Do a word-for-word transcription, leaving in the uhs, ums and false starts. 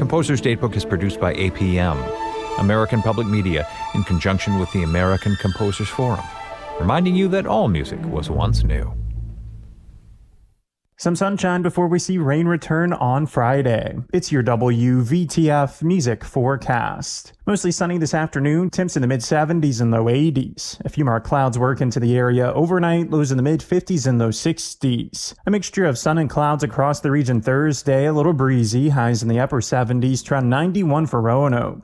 Composer's Datebook is produced by A P M, American Public Media, in conjunction with the American Composers Forum, reminding you that all music was once new. Some sunshine before we see rain return on Friday. It's your W V T F music forecast. Mostly sunny this afternoon, temps in the mid seventies and low eighties. A few more clouds work into the area overnight, lows in the mid fifties and low sixties. A mixture of sun and clouds across the region Thursday, a little breezy, highs in the upper seventies, trend ninety-one for Roanoke.